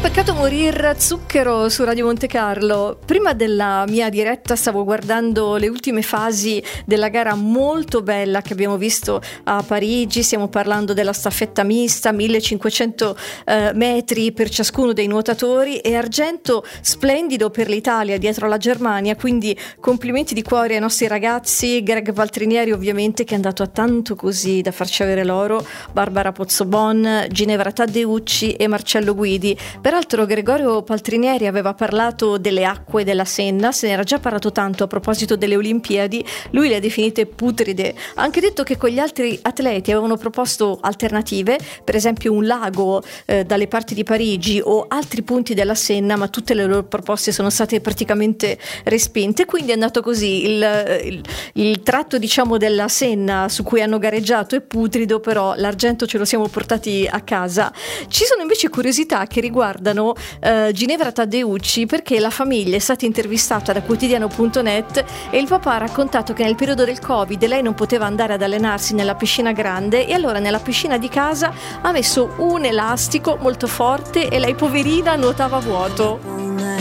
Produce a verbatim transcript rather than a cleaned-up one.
Peccato morir, Zucchero su Radio Monte Carlo. Prima della mia diretta stavo guardando le ultime fasi della gara molto bella che abbiamo visto a Parigi. Stiamo parlando della staffetta mista, millecinquecento eh, metri per ciascuno dei nuotatori, e argento splendido per l'Italia dietro la Germania, quindi complimenti di cuore ai nostri ragazzi. Greg Valtrinieri ovviamente, che è andato a tanto così da farci avere l'oro, Barbara Pozzobon, Ginevra Taddeucci e Marcello Guidi. Peraltro Gregorio Paltrinieri aveva parlato delle acque della Senna, se ne era già parlato tanto a proposito delle Olimpiadi, lui le ha definite putride. Ha anche detto che con gli altri atleti avevano proposto alternative, per esempio un lago eh, dalle parti di Parigi o altri punti della Senna, ma tutte le loro proposte sono state praticamente respinte, quindi è andato così. Il, il, il tratto diciamo della Senna su cui hanno gareggiato è putrido, però l'argento ce lo siamo portati a casa. Ci sono invece curiosità che riguardano Uh, Ginevra Taddeucci, perché la famiglia è stata intervistata da quotidiano punto net e il papà ha raccontato che nel periodo del Covid lei non poteva andare ad allenarsi nella piscina grande, e allora nella piscina di casa ha messo un elastico molto forte e lei poverina nuotava a vuoto.